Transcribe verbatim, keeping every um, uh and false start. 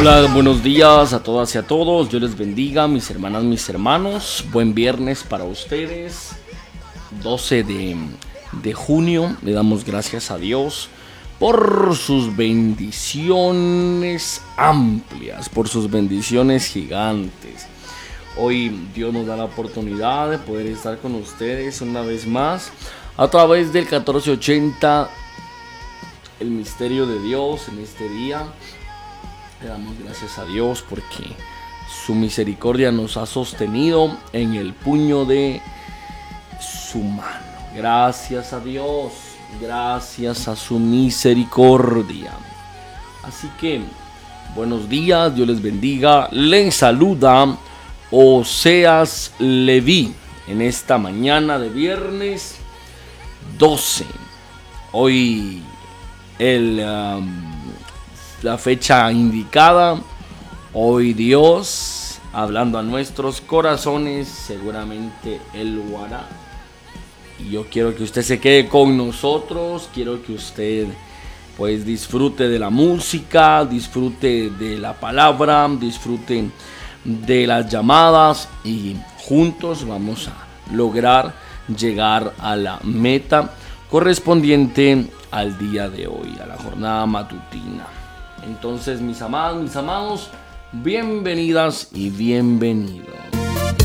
Hola, buenos días a todas y a todos. Dios les bendiga, mis hermanas, mis hermanos. Buen viernes para ustedes. doce de, de junio. Le damos gracias a Dios por sus bendiciones amplias, por sus bendiciones gigantes. Hoy Dios nos da la oportunidad de poder estar con ustedes una vez más a través del catorce ochenta, el misterio de Dios en este día. Le damos gracias a Dios porque su misericordia nos ha sostenido en el puño de su mano. Gracias a Dios, gracias a su misericordia. Así que, buenos días, Dios les bendiga. Les saluda Oseas Leví en esta mañana de viernes doce. Hoy el... Um, la fecha indicada, hoy Dios hablando a nuestros corazones, seguramente Él lo hará. Y yo quiero que usted se quede con nosotros, quiero que usted pues disfrute de la música, disfrute de la palabra, disfrute de las llamadas y juntos vamos a lograr llegar a la meta correspondiente al día de hoy, a la jornada matutina. Entonces, mis amados, mis amados, bienvenidas y bienvenidos.